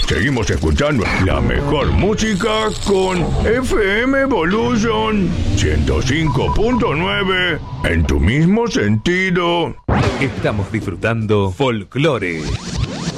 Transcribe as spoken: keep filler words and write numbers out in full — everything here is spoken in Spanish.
Seguimos escuchando la mejor música con F M Evolution ciento cinco punto nueve en tu mismo sentido. Estamos disfrutando Folklore.